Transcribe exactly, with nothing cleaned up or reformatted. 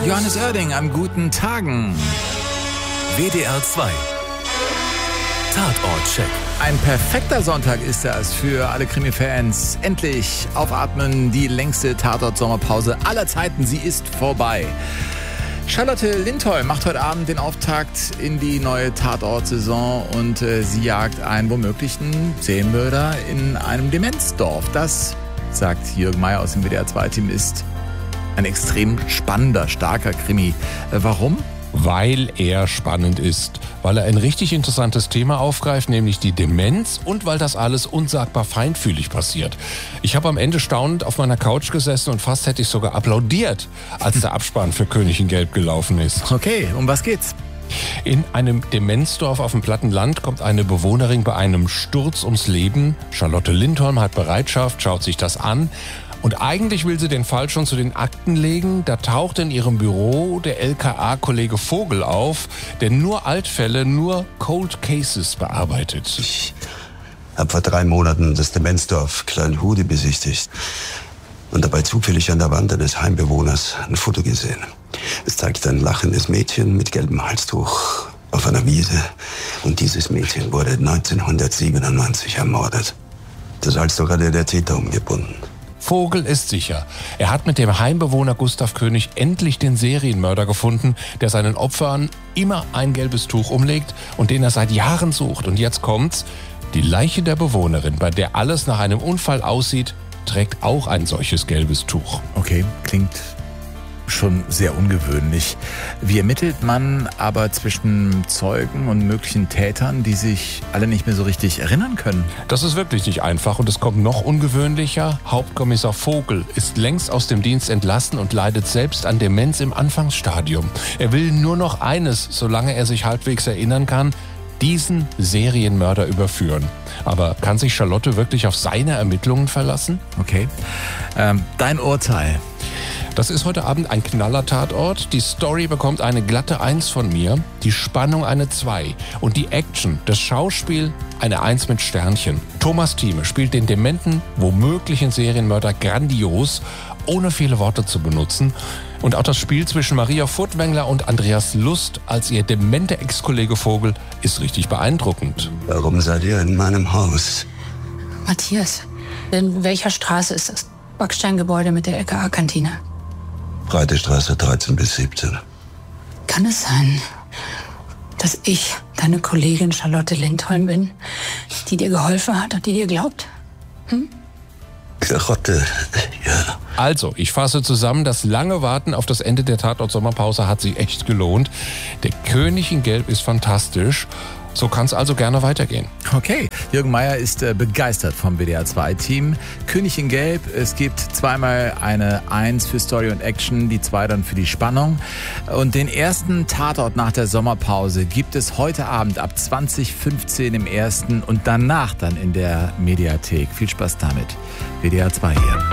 Johannes Oerding an guten Tagen. W D R zwei Tatort-Check. Ein perfekter Sonntag ist das für alle Krimi-Fans. Endlich aufatmen, die längste Tatort-Sommerpause aller Zeiten. Sie ist vorbei. Charlotte Lindholm macht heute Abend den Auftakt in die neue Tatort-Saison und äh, sie jagt einen womöglichen Serienmörder in einem Demenzdorf. Das, sagt Jürgen Meier aus dem W D R zwei Team, ist ein extrem spannender, starker Krimi. Äh, warum? Weil er spannend ist, weil er ein richtig interessantes Thema aufgreift, nämlich die Demenz, und weil das alles unsagbar feinfühlig passiert. Ich habe am Ende staunend auf meiner Couch gesessen und fast hätte ich sogar applaudiert, als der Abspann für König in Gelb gelaufen ist. Okay, um was geht's? In einem Demenzdorf auf dem platten Land kommt eine Bewohnerin bei einem Sturz ums Leben. Charlotte Lindholm hat Bereitschaft, schaut sich das an. Und eigentlich will sie den Fall schon zu den Akten legen. Da taucht in ihrem Büro der L K A-Kollege Vogel auf, der nur Altfälle, nur Cold Cases bearbeitet. Ich habe vor drei Monaten das Demenzdorf Kleinhude besichtigt und dabei zufällig an der Wand eines Heimbewohners ein Foto gesehen. Es zeigt ein lachendes Mädchen mit gelbem Halstuch auf einer Wiese. Und dieses Mädchen wurde neunzehnhundertsiebenundneunzig ermordet. Das Halstuch hatte der Täter umgebunden. Vogel ist sicher. Er hat mit dem Heimbewohner Gustav König endlich den Serienmörder gefunden, der seinen Opfern immer ein gelbes Tuch umlegt und den er seit Jahren sucht. Und jetzt kommt's. Die Leiche der Bewohnerin, bei der alles nach einem Unfall aussieht, trägt auch ein solches gelbes Tuch. Okay, klingt schon sehr ungewöhnlich. Wie ermittelt man aber zwischen Zeugen und möglichen Tätern, die sich alle nicht mehr so richtig erinnern können? Das ist wirklich nicht einfach und es kommt noch ungewöhnlicher. Hauptkommissar Vogel ist längst aus dem Dienst entlassen und leidet selbst an Demenz im Anfangsstadium. Er will nur noch eines, solange er sich halbwegs erinnern kann: diesen Serienmörder überführen. Aber kann sich Charlotte wirklich auf seine Ermittlungen verlassen? Okay. Ähm, dein Urteil? Das ist heute Abend ein Knaller-Tatort. Die Story bekommt eine glatte Eins von mir, die Spannung eine Zwei und die Action, das Schauspiel eine Eins mit Sternchen. Thomas Thieme spielt den dementen, womöglichen Serienmörder grandios, ohne viele Worte zu benutzen. Und auch das Spiel zwischen Maria Furtwängler und Andreas Lust als ihr dementer Ex-Kollege Vogel ist richtig beeindruckend. Warum seid ihr in meinem Haus? Matthias, in welcher Straße ist das Backsteingebäude mit der L K A-Kantine? Breite Straße dreizehn bis siebzehn. Kann es sein, dass ich deine Kollegin Charlotte Lindholm bin, die dir geholfen hat und die dir glaubt? Hm? Charlotte, ja. Also, ich fasse zusammen, das lange Warten auf das Ende der Tatort-Sommerpause hat sich echt gelohnt. Der König in Gelb ist fantastisch. So kann es also gerne weitergehen. Okay, Jürgen Meier ist äh, begeistert vom W D R zwei Team. König in Gelb, es gibt zweimal eine Eins für Story und Action, die zwei dann für die Spannung. Und den ersten Tatort nach der Sommerpause gibt es heute Abend ab zwanzig fünfzehn im ersten und danach dann in der Mediathek. Viel Spaß damit. W D R zwei hier.